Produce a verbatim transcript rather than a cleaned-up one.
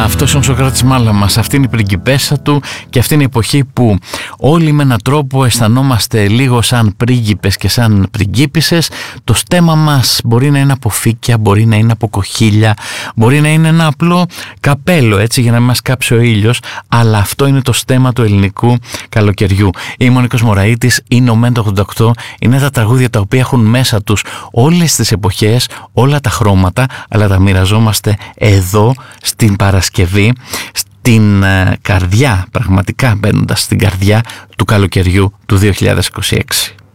Αυτός είναι ο Σοκράτης Μάλαμας, αυτή είναι η πριγκιπέσσα του και αυτή είναι η εποχή που όλοι με έναν τρόπο αισθανόμαστε λίγο σαν πρίγκιπες και σαν πριγκίπισσες. Το στέμμα μας μπορεί να είναι από φύκια, μπορεί να είναι από κοχύλια, μπορεί να είναι ένα απλό καπέλο έτσι για να μην μας κάψει ο ήλιος, αλλά αυτό είναι το στέμμα του ελληνικού καλοκαιριού. Είμαι ο Νίκος Μωραΐτης, είναι ο Μέντο ογδόντα οκτώ, είναι τα τραγούδια τα οποία έχουν μέσα τους όλες τις εποχές, όλα τα χρώματα, αλλά τα μοιραζόμαστε εδώ στην Παρασκευή, στην καρδιά, πραγματικά μπαίνοντας στην καρδιά του καλοκαιριού του δύο χιλιάδες είκοσι έξι.